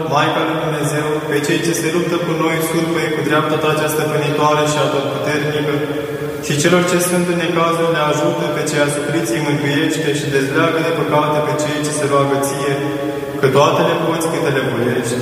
Maica lui Dumnezeu, pe cei ce se luptă cu noi surpăi cu dreapta ta cea stăpânitoare și atotputernică, și celor ce sunt în necazuri le ajută, pe cei asupriți îi mântuiește și dezleagă de păcate pe cei ce se roagă ție, că toate le poți câte le voiești.